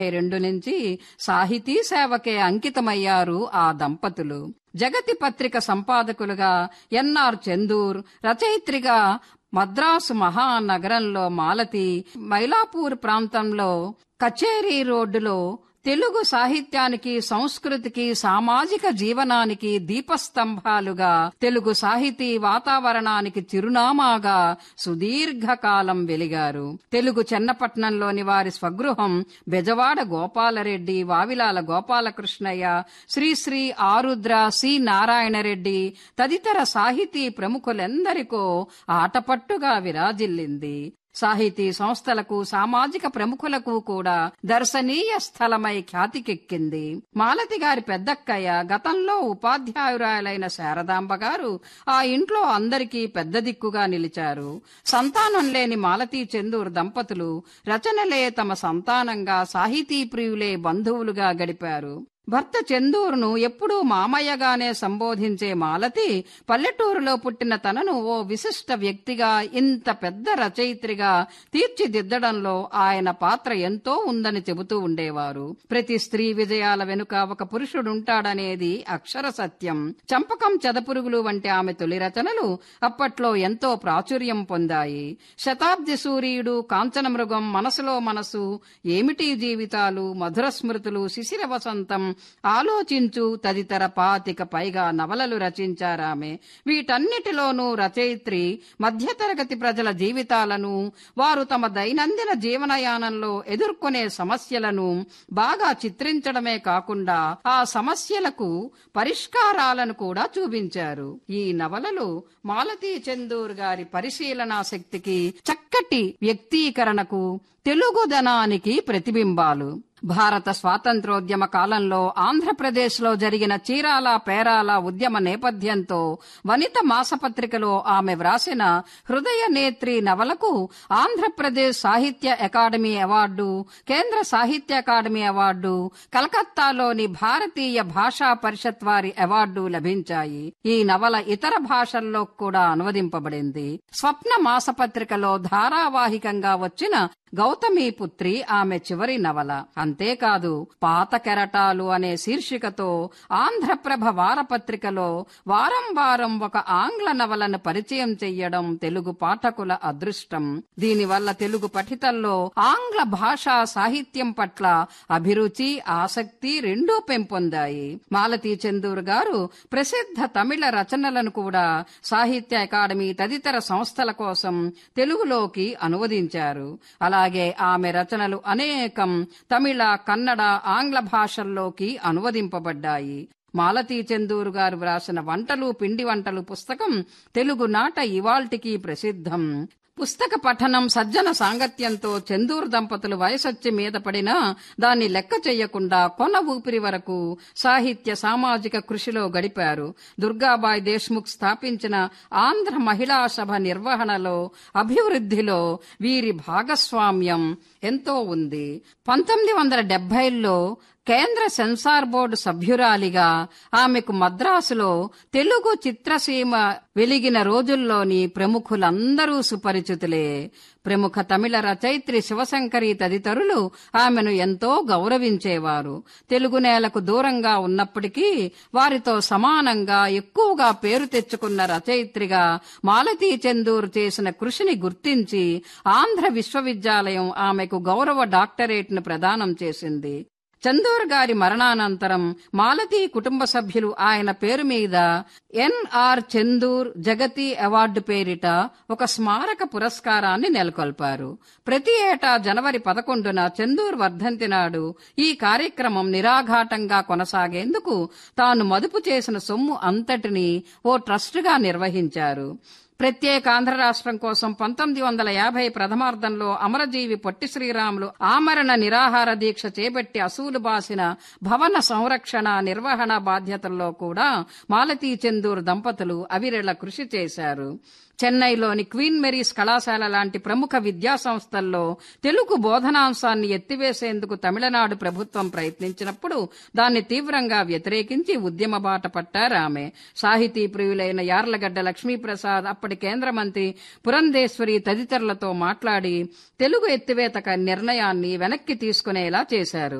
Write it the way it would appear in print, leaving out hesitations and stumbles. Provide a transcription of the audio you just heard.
1952 నుంచి సాహితీ సేవకే అంకితమయ్యారు ఆ దంపతులు. జగతి పత్రిక సంపాదకులుగా ఎన్ఆర్ చందూర్, రచయిత్రిగా మద్రాసు మహానగరంలో మాలతి, మైలాపూర్ ప్రాంతంలో కచేరీ రోడ్డులో తెలుగు సాహిత్యానికి, సంస్కృతికి, సామాజిక జీవనానికి దీపస్తంభాలుగా, తెలుగు సాహితీ వాతావరణానికి చిరునామాగా సుదీర్ఘకాలం వెలిగారు. తెలుగు చెన్నపట్నంలోని వారి స్వగృహం బెజవాడ గోపాలరెడ్డి, వావిలాల గోపాలకృష్ణయ్య, శ్రీశ్రీ, ఆరుద్ర, సి నారాయణరెడ్డి తదితర సాహితీ ప్రముఖులెందరికో ఆటపట్టుగా విరాజిల్లింది. సాహితీ సంస్థలకు, సామాజిక ప్రముఖులకు కూడా దర్శనీయ స్థలమై ఖ్యాతికెక్కింది. మాలతి గారి పెద్దక్కయ్య, గతంలో ఉపాధ్యాయురాలైన శారదాంబ గారు ఆ ఇంట్లో అందరికీ పెద్ద దిక్కుగా నిలిచారు. సంతానం లేని మాలతీ చందూర్ దంపతులు రచనలే తమ సంతానంగా, సాహితీ ప్రియులే బంధువులుగా గడిపారు. భర్త చందూర్ను ఎప్పుడూ మామయ్యగానే సంబోధించే మాలతి పల్లెటూరులో పుట్టిన తనను ఓ విశిష్ట వ్యక్తిగా, ఇంత పెద్ద రచయిత్రిగా తీర్చిదిద్దడంలో ఆయన పాత్ర ఎంతో ఉందని చెబుతూ ఉండేవారు. ప్రతి స్త్రీ విజయాల వెనుక ఒక పురుషుడుంటాడనేది అక్షర సత్యం. చంపకం చదపురుగులు వంటి ఆమె తొలి రచనలు అప్పట్లో ఎంతో ప్రాచుర్యం పొందాయి. శతాబ్ది సూర్యుడు, కాంచనమృగం, మనసులో మనసు, ఏమిటి జీవితాలు, మధుర స్మృతులు, శిశిర వసంతం, ఆలోచించు తదితర 25 పైగా నవలలు రచించారామె. వీటన్నిటిలోనూ రచయిత్రి మధ్యతరగతి ప్రజల జీవితాలను, వారు తమ దైనందిన జీవనయానంలో ఎదుర్కొనే సమస్యలను బాగా చిత్రించడమే కాకుండా ఆ సమస్యలకు పరిష్కారాలను కూడా చూపించారు. ఈ నవలలు మాలతీ చందూర్ గారి పరిశీలనా శక్తికి, చక్కటి వ్యక్తీకరణకు, తెలుగుదనానికి ప్రతిబింబాలు. భారత స్వాతంత్రోద్యమ కాలంలో ఆంధ్రప్రదేశ్లో జరిగిన చీరాల పేరాల ఉద్యమ నేపథ్యంతో వనిత మాసపత్రికలో ఆమె వ్రాసిన హృదయ నేత్రి నవలకు ఆంధ్రప్రదేశ్ సాహిత్య అకాడమీ అవార్డు, కేంద్ర సాహిత్య అకాడమీ అవార్డు, కలకత్తాలోని భారతీయ భాషా పరిషత్ వారి అవార్డు లభించాయి. ఈ నవల ఇతర భాషల్లో కూడా అనువదింపబడింది. స్వప్న మాసపత్రికలో ధారావాహికంగా వచ్చిన గౌతమీపుత్రి ఆమె చివరి నవల. అంతేకాదు, పాత కెరటాలు అనే శీర్షికతో ఆంధ్రప్రభ వారపత్రికలో వారం వారం ఒక ఆంగ్ల నవలను పరిచయం చెయ్యడం తెలుగు పాఠకుల అదృష్టం. దీనివల్ల తెలుగు పఠితల్లో ఆంగ్ల భాషా సాహిత్యం పట్ల అభిరుచి, ఆసక్తి రెండూ పెంపొందాయి. మాలతీ చందూర్ గారు ప్రసిద్ధ తమిళ రచనలను కూడా సాహిత్య అకాడమీ తదితర సంస్థల కోసం తెలుగులోకి అనువదించారు. అలాగే ఆమె రచనలు అనేకం తమిళ, కన్నడ, ఆంగ్ల భాషల్లోకి అనువదింపబడ్డాయి. మాలతీ చందూర్ గారు వ్రాసిన వంటలు, పిండి వంటలు పుస్తకం తెలుగు నాట ఇవాల్టికి ప్రసిద్ధం. పుస్తక పఠనం, సజ్జన సాంగత్యంతో చందూర్ దంపతులు వయసొచ్చి మీద పడినా దాన్ని లెక్క చెయ్యకుండా కొన ఊపిరి వరకు సాహిత్య, సామాజిక కృషిలో గడిపారు. దుర్గాబాయ్ దేశ్ముఖ్ స్థాపించిన ఆంధ్ర మహిళా సభ నిర్వహణలో, అభివృద్ధిలో వీరి భాగస్వామ్యం ఎంతో ఉంది. 1970లో కేంద్ర సెన్సార్ బోర్డు సభ్యురాలిగా ఆమెకు మద్రాసులో తెలుగు చిత్రసీమ వెలిగిన రోజుల్లోని ప్రముఖులందరూ సుపరిచితులే. ప్రముఖ తమిళ రచయిత్రి శివశంకరి తదితరులు ఆమెను ఎంతో గౌరవించేవారు. తెలుగు నేలకు దూరంగా ఉన్నప్పటికీ వారితో సమానంగా ఎక్కువగా పేరు తెచ్చుకున్న రచయిత్రిగా మాలతీ చందూర్ చేసిన కృషిని గుర్తించి ఆంధ్ర విశ్వవిద్యాలయం ఆమెకు గౌరవ డాక్టరేట్ను ప్రదానం చేసింది. చందూర్ గారి మరణానంతరం మాలతీ కుటుంబ సభ్యులు ఆయన పేరు మీద ఎన్ఆర్ చందూర్ జగతి అవార్డు పేరిట ఒక స్మారక పురస్కారాన్ని నెలకొల్పారు. ప్రతి ఏటా జనవరి 11న చందూర్ వర్ధంతి నాడు ఈ కార్యక్రమం నిరాఘాటంగా కొనసాగేందుకు తాను మదుపు చేసిన సొమ్ము అంతటినీ ఓ ట్రస్టుగా నిర్వహించారు. ప్రత్యేక ఆంధ్ర రాష్ట్రం కోసం 1950 ప్రథమార్థంలో అమరజీవి పొట్టి శ్రీరాములు ఆమరణ నిరాహార దీక్ష చేపట్టి అసూలు బాసిన భవన సంరక్షణ, నిర్వహణ బాధ్యతల్లో కూడా మాలతీ చందూర్ దంపతులు అవిరళ కృషి చేశారు. చెన్నైలోని క్వీన్ మేరీస్ కళాశాల లాంటి ప్రముఖ విద్యా సంస్థల్లో తెలుగు బోధనాంశాన్ని ఎత్తివేసేందుకు తమిళనాడు ప్రభుత్వం ప్రయత్నించినప్పుడు దాన్ని తీవ్రంగా వ్యతిరేకించి ఉద్యమ బాట పట్టారామె. సాహితీ ప్రియులైన యార్లగడ్డ లక్ష్మీప్రసాద్, అప్పటి అప్పటి కేంద్ర మంత్రి పురంధేశ్వరి తదితరులతో మాట్లాడి తెలుగు ఎత్తివేత నిర్ణయాన్ని వెనక్కి తీసుకునేలా చేశారు.